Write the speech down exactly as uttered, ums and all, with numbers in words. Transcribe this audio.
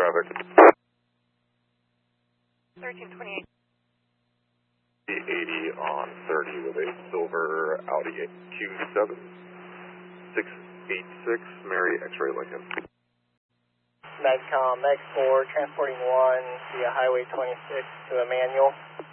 traffic. thirteen twenty-eight. eighty on thirty with a silver Audi Q seven six eight six, Mary X-Ray Lincoln. Medcom, Meg four, transporting one via Highway twenty-six to a manual.